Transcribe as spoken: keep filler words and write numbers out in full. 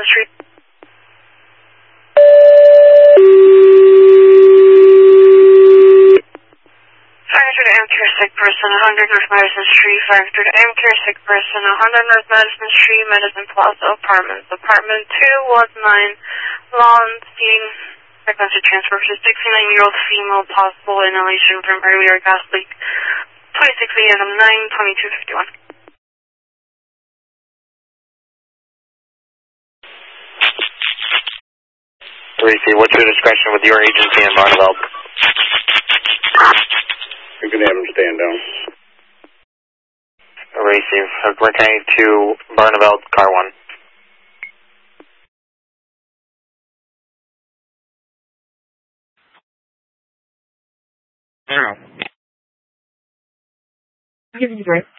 Madison Street. five hundred M care sick person, one hundred North Madison Street. five hundred M care sick person, one hundred North Madison Street, Medicine Plaza Apartments. Apartment two one nine, lawn seeing frequency transfer for sixty-nine-year-old female, possible inhalation from earlier gas leak. twenty-six A M nine twenty-two fifty-one. Racy, what's your discretion with your agency in Barneveld? You can have him stand down. Racy, returning to Barneveld, car one. I'll give you the right.